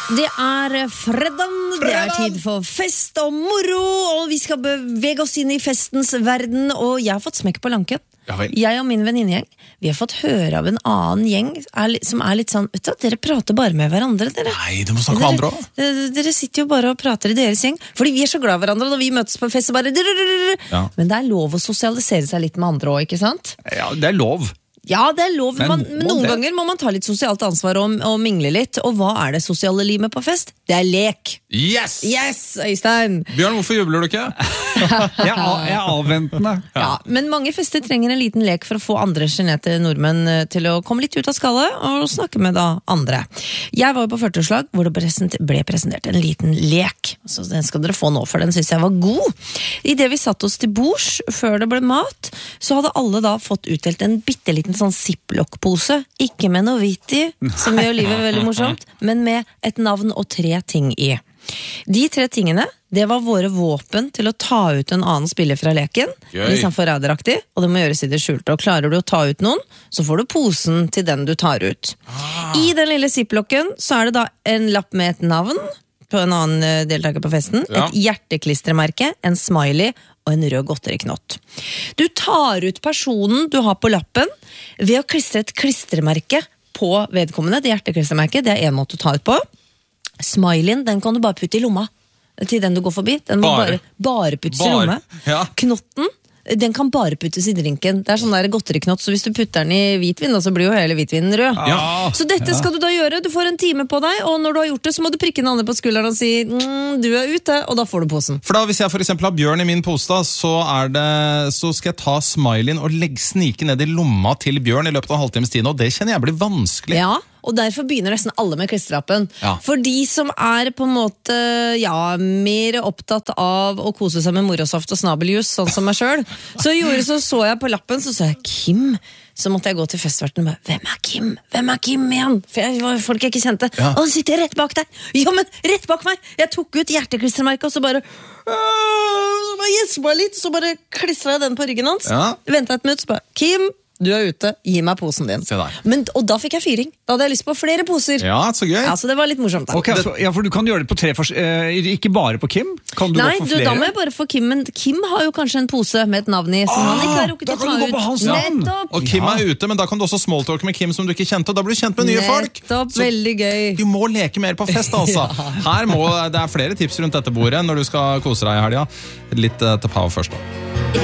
Det fredag, det tid for fest og moro, og vi skal bevege oss inn i festens verden, og jeg har fått smekk på lanken. Jeg og min venninnegjeng, vi har fått høre av en annen gjeng som litt sånn, vet du, dere prater bare med hverandre, dere. Nei, du må snakke med andre også. Dere sitter jo bare og prater i deres gjeng, fordi vi så glad i hverandre, og vi møtes på fest og bare... Ja. Men det lov å sosialisere seg litt med andre også, ikke sant? Ja, det lov. Ja, det lov, men noen ganger må man ta litt sosialt ansvar og mingle litt. Og hva det sosiale limet på fest? Det lek. Yes! Yes, Øystein! Bjørn, hvorfor jubler du ikke? Jeg avventende. Ja, men mange fester trenger en liten lek for å få andre generte nordmenn til å komme litt ut av skallet og snakke med andre. Jeg var jo på 40-årslag hvor det ble presentert en liten lek. Så den skal dere få nå, for den synes jeg var god. I det vi satt oss til bords før det ble mat, så hadde alle da fått utdelt en bitteliten sånn ziplock-pose, ikke med noe hvitt i, som gjør livet veldig morsomt, men med et navn og 3 ting i. De 3 tingene, det var våre våpen til å ta ut en annen spiller fra leken, litt sånn forræderaktig, og det må gjøres i det skjulte, og klarer du å ta ut noen, så får du posen til den du tar ut. I den lille ziplocken så det da en lapp med et navn, på en annen deltaker på festen, et hjerteklistremerke, en smiley og en rød godteriknott. Du tar ut personen du har på lappen ved å klistre et klistremerke på vedkommende. Det hjerteklistremerket, det en måte å ta ut på. Smileyen, den kan du bare putte i lomma til den du går forbi. Den må bare puttes i lomma. Ja. Knotten, den kan bare puttes i drinken. Det sånn der godteriknott, så hvis du putter den i hvitvin, så blir jo hele hvitvinen rød. Ja. Så dette skal du da gjøre. Du får en time på deg, og når du har gjort det, så må du prikke den andre på skulderen og si du ute, og da får du posen. For da, hvis jeg for eksempel har Bjørn i min pose, da, så skal jeg ta smileyen og snike ned i lomma til Bjørn i løpet av en halvtimes tid, og det kjenner jeg blir vanskelig. Ja. Og derfor begynner nesten alle med klistrappen. Ja. For de som på en måte mer opptatt av å kose seg med morosaft og snabeljus, sånn som meg selv, så jeg på lappen, så jeg Kim. Så måtte jeg gå til festverten og bare, hvem Kim? Hvem Kim igjen? For folk jeg ikke kjente. Ja. Og så sitter jeg rett bak deg. Ja, men rett bak meg! Jeg tok ut hjerteklistremerket, og så bare gjespa litt, så bare klistret jeg den på ryggen hans. Ja. Ventet et minutt, så bare, Kim, du ute, gi meg posen din. Og da fikk jeg fyring. Da hadde jeg lyst på flere poser. Ja, så gøy. Ja, så det var litt morsomt da. Okay, for du kan gjøre det på 3 ikke bare på Kim? Kan du gå for flere? Da må jeg bare få Kim, men Kim har jo kanskje en pose med et navn i, som han ikke har rukket å ta ut. Da kan du gå på hans navn. Og Kim ute, men da kan du også smalltalke med Kim som du ikke kjente, og da blir du kjent med nye folk. Nettopp, veldig gøy. Du må leke mer på fest, altså. Det flere tips rundt dette bordet når du skal kose deg i helga. Litt til Pau først da.